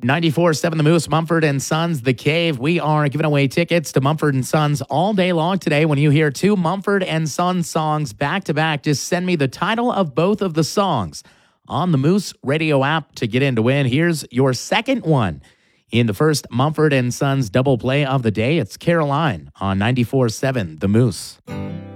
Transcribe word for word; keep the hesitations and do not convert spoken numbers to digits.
ninety-four seven The Moose, Mumford and Sons, The Cave. We are giving away tickets to Mumford and Sons all day long today. When you hear two Mumford and Sons songs back to back, just send me the title of both of the songs on the Moose Radio app to get in to win. Here's your second one in the first Mumford and Sons double play of the day. It's Caroline on ninety-four seven The Moose.